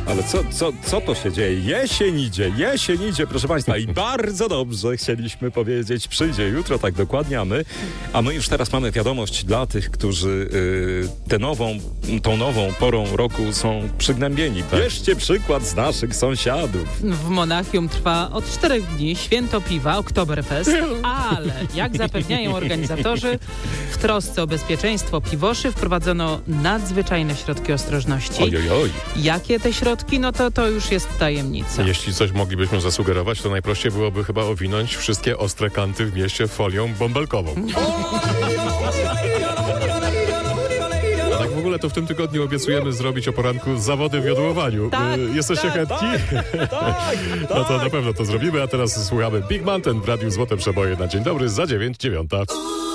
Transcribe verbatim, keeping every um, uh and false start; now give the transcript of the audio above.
Ale co, co, co to się dzieje? Jesień idzie, jesień idzie, proszę Państwa. I bardzo dobrze chcieliśmy powiedzieć, przyjdzie jutro, tak dokładnie, a my, a my już teraz mamy wiadomość dla tych, którzy y, tę nową, tą nową porą roku są przygnębieni. Bierzcie przykład z naszych sąsiadów. W Monachium trwa od czterech dni święto piwa, Oktoberfest, ale jak zapewniają organizatorzy, w trosce o bezpieczeństwo piwoszy wprowadzono nadzwyczajne środki ostrożności. Oj, oj, oj. Jakie te środki? No to to już jest tajemnica. Jeśli coś moglibyśmy zasugerować, to najprościej byłoby chyba owinąć wszystkie ostre kanty w mieście folią bąbelkową. A tak w ogóle to w tym tygodniu obiecujemy zrobić o poranku zawody w jodłowaniu. Tak, Y, Jesteście tak, chętni? Tak, tak. No to na pewno to zrobimy, a teraz słuchamy Big Mountain w Radiu Złote Przeboje na dzień dobry za dziewięć dziewiąta.